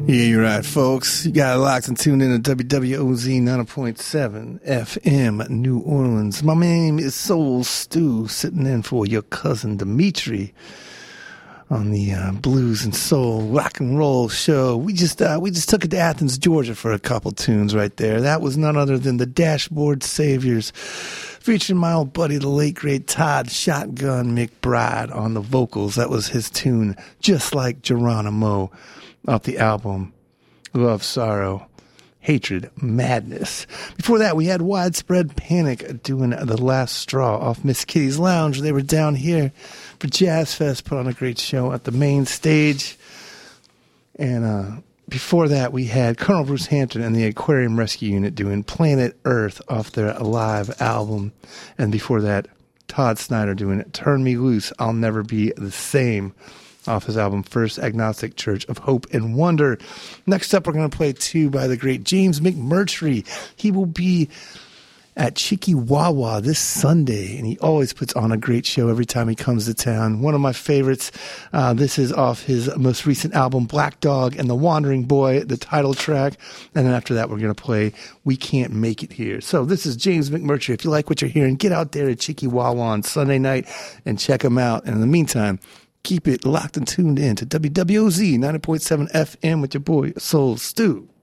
Yeah, you're right, folks. You got it locked and tuned in to WWOZ 90.7 FM, New Orleans. My name is Soul Stew, sitting in for your cousin Dimitri on the Blues and Soul Rock and Roll show. We just took it to Athens, Georgia for a couple tunes right there. That was none other than the Dashboard Saviors, featuring my old buddy, the late great Todd Shotgun McBride on the vocals. That was his tune, Just Like Geronimo, off the album Love, Sorrow, Hatred, Madness. Before that, we had Widespread Panic doing The Last Straw off Miss Kitty's Lounge. They were down here for Jazz Fest, put on a great show at the main stage. And before that, we had Colonel Bruce Hampton and the Aquarium Rescue Unit doing Planet Earth off their live album. And before that, Todd Snyder doing Turn Me Loose, I'll Never Be the Same, off his album First Agnostic Church of Hope and Wonder. Next up, we're going to play two by the great James McMurtry. He will be at Cheeky Wawa this Sunday, and he always puts on a great show every time he comes to town. One of my favorites. This is off his most recent album, Black Dog and the Wandering Boy, the title track. And then after that, we're going to play We Can't Make It Here. So this is James McMurtry. If you like what you're hearing, get out there at Cheeky Wawa on Sunday night and check him out. And in the meantime, keep it locked and tuned in to WWOZ 90.7 FM with your boy, Soul Stew.